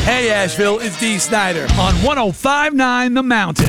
Hey, Asheville, it's Dee Snider on 105.9 The Mountain.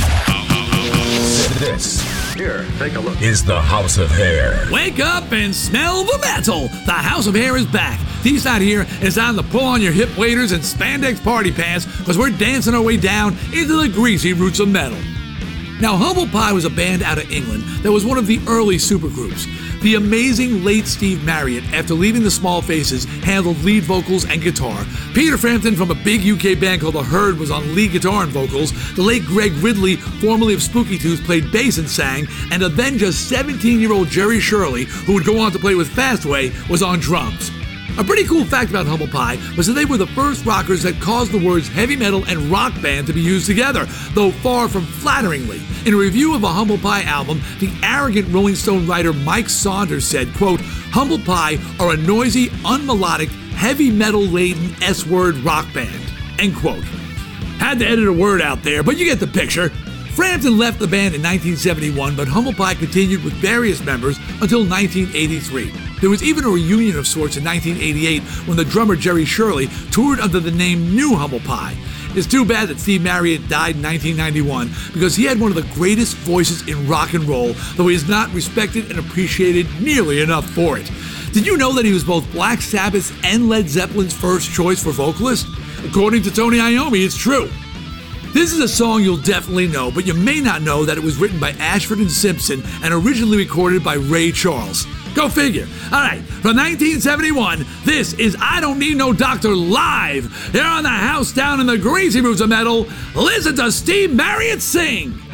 This, here, take a look, is the House of Hair. Wake up and smell the metal. The House of Hair is back. Dee's not here. It's time to pull on your hip waders and spandex party pants because we're dancing our way down into the greasy roots of metal. Now, Humble Pie was a band out of England that was one of the early supergroups. The amazing late Steve Marriott, after leaving the Small Faces, handled lead vocals and guitar. Peter Frampton from a big UK band called The Herd was on lead guitar and vocals. The late Greg Ridley, formerly of Spooky Tooth, played bass and sang. And a then just 17-year-old Jerry Shirley, who would go on to play with Fastway, was on drums. A pretty cool fact about Humble Pie was that they were the first rockers that caused the words heavy metal and rock band to be used together, though far from flatteringly. In a review of a Humble Pie album, the arrogant Rolling Stone writer Mike Saunders said, quote, "Humble Pie are a noisy, unmelodic, heavy metal-laden S-word rock band," end quote. Had to edit a word out there, but you get the picture. Frampton left the band in 1971, but Humble Pie continued with various members until 1983. There was even a reunion of sorts in 1988 when the drummer Jerry Shirley toured under the name New Humble Pie. It's too bad that Steve Marriott died in 1991 because he had one of the greatest voices in rock and roll, though he is not respected and appreciated nearly enough for it. Did you know that he was both Black Sabbath's and Led Zeppelin's first choice for vocalist? According to Tony Iommi, it's true. This is a song you'll definitely know, but you may not know that it was written by Ashford and Simpson and originally recorded by Ray Charles. Go figure. All right, from 1971, this is I Don't Need No Doctor live. Here on the house down in the greasy roots of metal. Listen to Steve Marriott sing.